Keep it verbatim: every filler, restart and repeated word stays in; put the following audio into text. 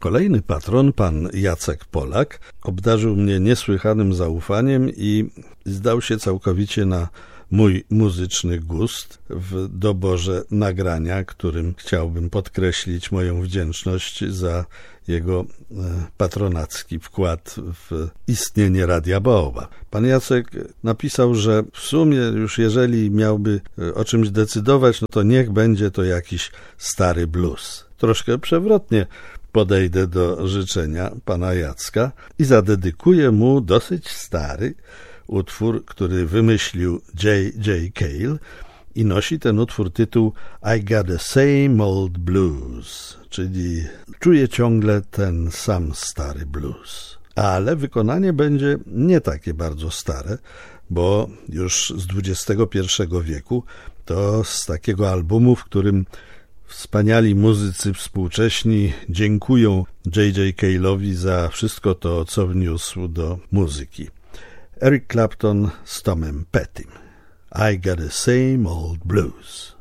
Kolejny patron, pan Jacek Polak, obdarzył mnie niesłychanym zaufaniem i zdał się całkowicie na mój muzyczny gust w doborze nagrania, którym chciałbym podkreślić moją wdzięczność za jego patronacki wkład w istnienie Radia Baobab. Pan Jacek napisał, że w sumie już jeżeli miałby o czymś decydować, no to niech będzie to jakiś stary blues. Troszkę przewrotnie podejdę do życzenia pana Jacka i zadedykuję mu dosyć stary utwór, który wymyślił J J. Cale i nosi ten utwór tytuł I Got the Same Old Blues, czyli czuję ciągle ten sam stary blues. Ale wykonanie będzie nie takie bardzo stare, bo już z dwudziestego pierwszego wieku, to z takiego albumu, w którym wspaniali muzycy współcześni dziękują J J. Cale'owi za wszystko to, co wniósł do muzyki. Eric Clapton z Tomem Pettym. I Got the Same Old Blues.